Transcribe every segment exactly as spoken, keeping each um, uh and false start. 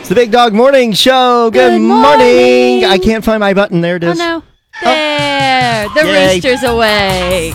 It's the Big Dog Morning Show. Good, Good morning. morning. I can't find my button. There it Oh, is. no. There. The Yay. rooster's awake.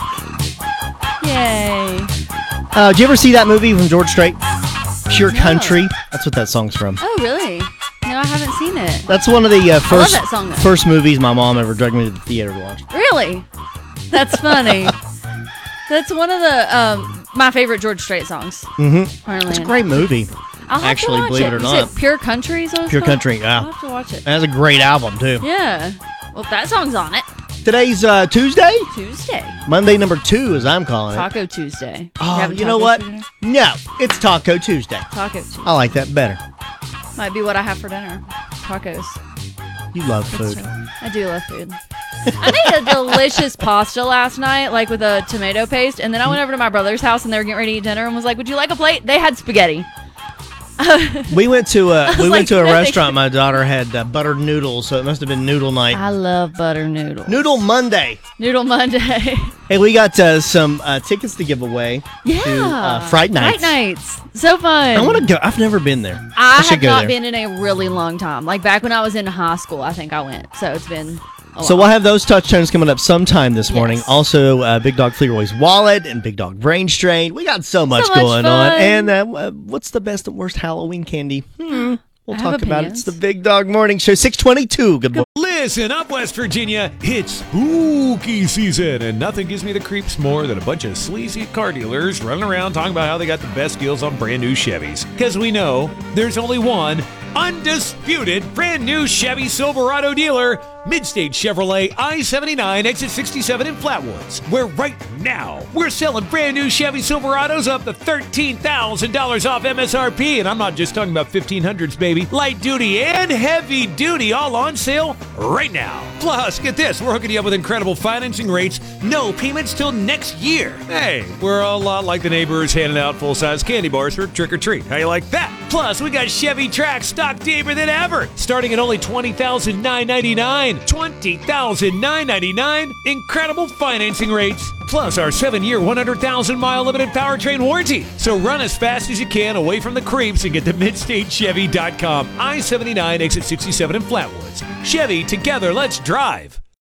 Yay. Uh, did you ever see that movie from George Strait? Pure No. Country. That's what that song's from. Oh, really? No, I haven't seen it. That's one of the uh, first that song, though. first movies my mom ever dragged me to the theater to watch. Really? That's funny. That's one of the um my favorite George Strait songs. Mm-hmm. Heartland. It's a great movie. I'll have actually, to watch believe it. it or Is not. it Pure Country? Is that what it's Pure called? Country, yeah. I'll have to watch it. That's a great album, too. Yeah. Well, that song's on it. Today's uh, Tuesday? Tuesday. Monday number two, as I'm calling it. Taco Tuesday. Oh, having you know tacos what? for dinner? No, it's Taco Tuesday. Taco Tuesday. I like that better. Might be what I have for dinner. Tacos. You love That's food. true. I do love food. I made a delicious pasta last night, like with a tomato paste, and then I went over to my brother's house and they were getting ready to eat dinner and was like, "Would you like a plate?" They had spaghetti. We went to uh, was we like, went to a no, restaurant. My daughter had uh, buttered noodles, so it must have been noodle night. I love butter noodles. Noodle Monday. Noodle Monday. Hey, we got uh, some uh, tickets to give away Yeah. to uh, Fright Nights. Fright Nights. So fun. I want to go. I've never been there. I, I should have go not there. been in a really long time. Like back when I was in high school, I think I went. So it's been a So while. we'll have those touchdowns coming up sometime this morning. Yes. Also, uh, Big Dog Fleetwood's Wallet and Big Dog Brain Strain. We got so much much going on. fun. And uh, uh, what's the best and worst Halloween candy? Hmm. We'll I have talk about it. opinions. It's the Big Dog Morning Show, six twenty-two. Good morning. Listen up, West Virginia. It's spooky season, and nothing gives me the creeps more than a bunch of sleazy car dealers running around talking about how they got the best deals on brand new Chevys. Because we know there's only one undisputed brand new Chevy Silverado dealer, Midstate Chevrolet I seventy-nine, exit sixty-seven in Flatwoods, where right now we're selling brand new Chevy Silverados up to thirteen thousand dollars off M S R P. And I'm not just talking about fifteen hundreds, baby. Light duty and heavy duty all on sale right now. Plus, get this, we're hooking you up with incredible financing rates, no payments till next year. Hey, we're a lot like the neighbors handing out full-size candy bars for trick or treat. How you like that? Plus, we got Chevy Trax stock deeper than ever, starting at only twenty thousand nine hundred ninety-nine dollars. twenty thousand nine hundred ninety-nine dollars. Incredible financing rates. Plus our seven-year, one hundred thousand mile limited powertrain warranty. So run as fast as you can away from the creeps and get to midstate chevy dot com. I seventy-nine, exit sixty-seven in Flatwoods. Chevy, together, let's drive.